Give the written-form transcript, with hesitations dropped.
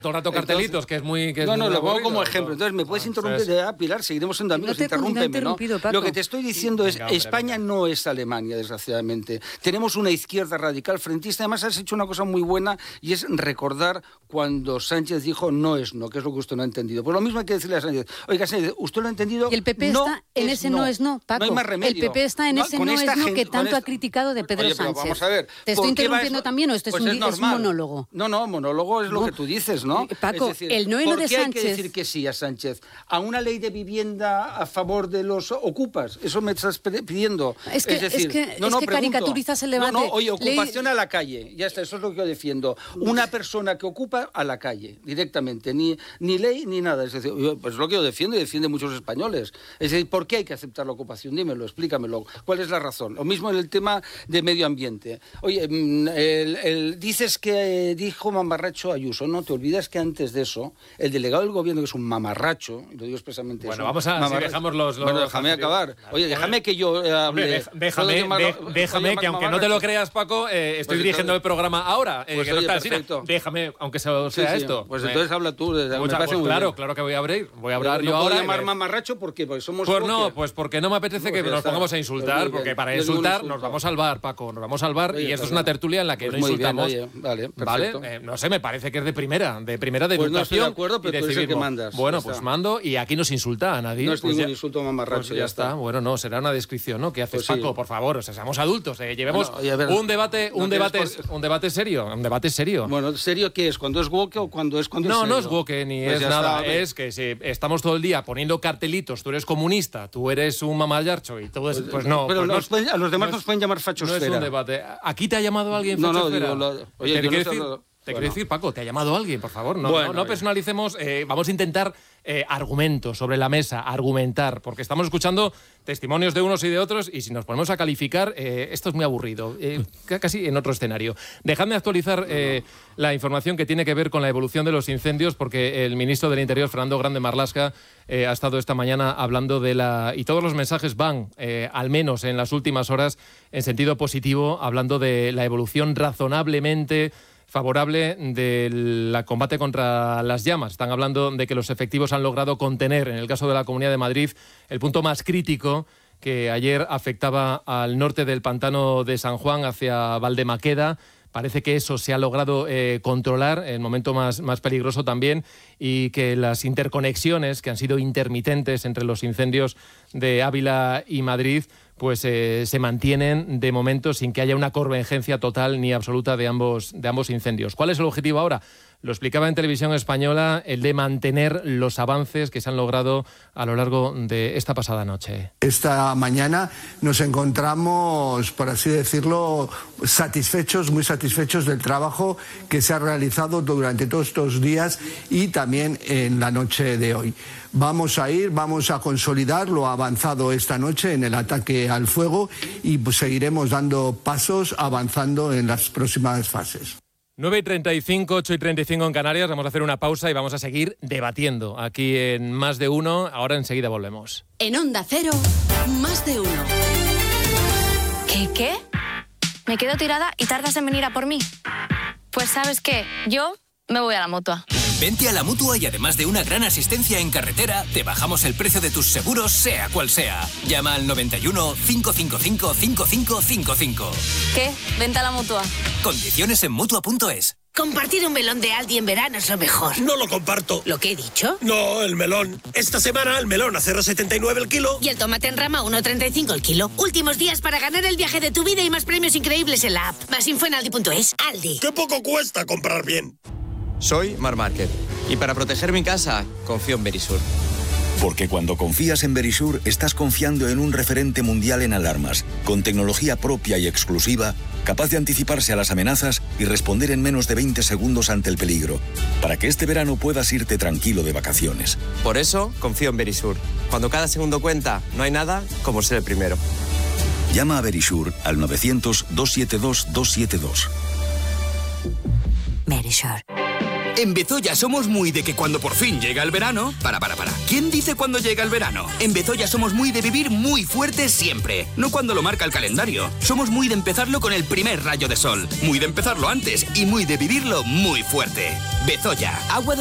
todo el rato cartelitos, que es muy... lo pongo como ejemplo. Entonces, ¿me puedes interrumpir? Pilar, seguiremos siendo amigos, interrúmpeme, ¿no? Lo que te estoy diciendo es, España no es Alemania, desgraciadamente. Tenemos una izquierda radical frentista. Además, has hecho una cosa muy buena, y es recordar cuando Sánchez dijo no es no, que es lo que usted no ha entendido. Pues lo mismo hay que decirle a Sánchez. Oiga, Sánchez, usted lo ha entendido. Y el PP está en ese no es no, Paco. No hay más remedio. El PP está en ese no es no que tanto ha criticado de Pedro Sánchez. Vamos a ver. ¿Te estoy interrumpiendo también o esto es un monólogo? No, monólogo es lo que tú dices, ¿no? Paco, es decir, el no de Sánchez... ¿por qué hay que decir que sí a Sánchez? ¿A una ley de vivienda a favor de los ocupas? ¿Eso me estás pidiendo? Es que caricaturizas el debate. Oye, ocupación a la calle. Ya está, eso es lo que yo defiendo. Una persona que ocupa a la calle, directamente. Ni ley ni nada. Es decir, pues lo que yo defiendo y defiende muchos españoles. Es decir, ¿por qué hay que aceptar la ocupación? Dímelo, explícamelo. ¿Cuál es la razón? Lo mismo en el tema de medio ambiente. Oye, dices que dijo mamarracho Ayuso. No te olvidas que antes de eso, el delegado del gobierno, que es un mamarracho, y lo digo expresamente bueno, vamos a... Si dejamos los bueno, déjame acabar. Oye, déjame que yo hable. Déjame que aunque no te lo creas, Paco, estoy dirigiendo el programa ahora. Pues oye, perfecto. Déjame, aunque sea esto. Pues entonces habla tú. Claro que voy a hablar yo ahora. ¿No puedo llamar mamarracho? ¿Por qué? Porque somos... Pues no, pues porque no me apetece que nos pongamos a insultar, porque para insultar nos vamos al bar, Paco, nos vamos al bar, y esto es una tertulia en la que no insultamos. Vale, perfecto. No sé, me parece que es de primera de educación. Pues no estoy de acuerdo, pero tú eres el que mandas. Bueno, pues mando, y aquí no se insulta a nadie. No es ningún insulto mamarracho. Pues ya está. Bueno, no, será una descripción, ¿no? ¿Qué haces, Paco? Por favor, o sea, seamos adultos, llevemos un debate serio. Bueno, ¿serio qué es? ¿Cuando es woke o cuando es serio? No es woke ni es nada. Es que si estamos todo el día poniendo cartelitos, tú eres comunista, tú eres un mamallarcho y todo eso, pues no. Pero a los demás nos pueden llamar fachosfera. No es un debate. ¿Aquí te ha llamado alguien fachosfera? Oye, te quiero decir, Paco, ¿te ha llamado alguien, por favor? No personalicemos. Vamos a intentar argumentos sobre la mesa, argumentar, porque estamos escuchando testimonios de unos y de otros, y si nos ponemos a calificar, esto es muy aburrido, casi en otro escenario. Dejadme actualizar la información que tiene que ver con la evolución de los incendios, porque el ministro del Interior, Fernando Grande Marlaska, ha estado esta mañana hablando y todos los mensajes van, al menos en las últimas horas, en sentido positivo, hablando de la evolución razonablemente favorable del combate contra las llamas. Están hablando de que los efectivos han logrado contener, en el caso de la Comunidad de Madrid, el punto más crítico que ayer afectaba al norte del pantano de San Juan hacia Valdemaqueda. Parece que eso se ha logrado controlar, el momento más peligroso también, y que las interconexiones que han sido intermitentes entre los incendios de Ávila y Madrid pues se mantienen de momento sin que haya una convergencia total ni absoluta de ambos incendios. ¿Cuál es el objetivo ahora? Lo explicaba en Televisión Española, el de mantener los avances que se han logrado a lo largo de esta pasada noche. Esta mañana nos encontramos, por así decirlo, muy satisfechos del trabajo que se ha realizado durante todos estos días y también en la noche de hoy. Vamos a consolidar lo avanzado esta noche en el ataque al fuego y pues seguiremos dando pasos avanzando en las próximas fases. 9:35, 8:35 en Canarias. Vamos a hacer una pausa y vamos a seguir debatiendo aquí en Más de Uno. Ahora enseguida volvemos. En Onda Cero, Más de Uno. ¿Qué? ¿Me quedo tirada y tardas en venir a por mí? Pues ¿sabes qué? Yo me voy a la Mutua. Vente a la Mutua y además de una gran asistencia en carretera, te bajamos el precio de tus seguros, sea cual sea. Llama al 91 555 5555. ¿Qué? Vente a la Mutua. Condiciones en Mutua.es. Compartir un melón de Aldi en verano es lo mejor. No lo comparto. ¿Lo que he dicho? No, el melón. Esta semana el melón a 0,79 el kilo. Y el tomate en rama a 1,35 el kilo. Últimos días para ganar el viaje de tu vida y más premios increíbles en la app. Más info en Aldi.es. Aldi. ¡Qué poco cuesta comprar bien! Soy Mar Márquez y para proteger mi casa confío en Verisur. Porque cuando confías en Verisur estás confiando en un referente mundial en alarmas, con tecnología propia y exclusiva, capaz de anticiparse a las amenazas y responder en menos de 20 segundos ante el peligro, para que este verano puedas irte tranquilo de vacaciones. Por eso confío en Verisur. Cuando cada segundo cuenta, no hay nada como ser el primero. Llama a Verisur al 900-272-272. Verisur. En Bezoya somos muy de que cuando por fin llega el verano... Para. ¿Quién dice cuándo llega el verano? En Bezoya somos muy de vivir muy fuerte siempre. No cuando lo marca el calendario. Somos muy de empezarlo con el primer rayo de sol. Muy de empezarlo antes y muy de vivirlo muy fuerte. Bezoya, agua de